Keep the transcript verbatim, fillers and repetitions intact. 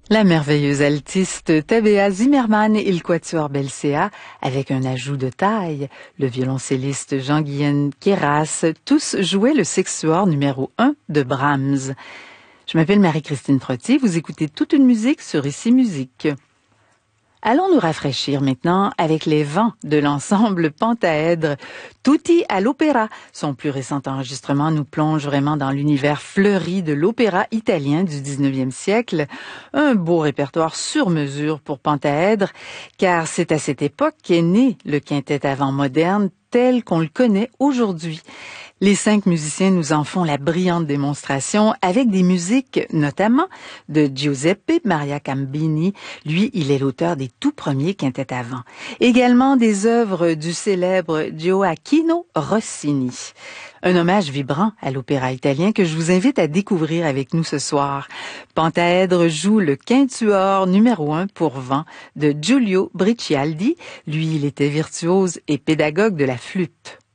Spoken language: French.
La merveilleuse altiste Tabea Zimmermann et le quatuor Belcea, avec un ajout de taille, le violoncelliste Jean-Guyen Queyras, tous jouaient le sextuor numéro un de Brahms. Je m'appelle Marie-Christine Frottier, vous écoutez toute une musique sur Ici Musique. Allons nous rafraîchir maintenant avec les vents de l'ensemble Pentaèdre. Tutti à l'opéra. Son plus récent enregistrement nous plonge vraiment dans l'univers fleuri de l'opéra italien du dix-neuvième siècle. Un beau répertoire sur mesure pour Pentaèdre, car c'est à cette époque qu'est né le quintet avant moderne tel qu'on le connaît aujourd'hui. Les cinq musiciens nous en font la brillante démonstration avec des musiques notamment de Giuseppe Maria Cambini. Lui, il est l'auteur des tout premiers quintets avant. Également des œuvres du célèbre Gioacchino Rossini. Un hommage vibrant à l'opéra italien que je vous invite à découvrir avec nous ce soir. Pentaèdre joue le quintuor numéro un pour vent de Giulio Bricialdi. Lui, il était virtuose et pédagogue de la flûte.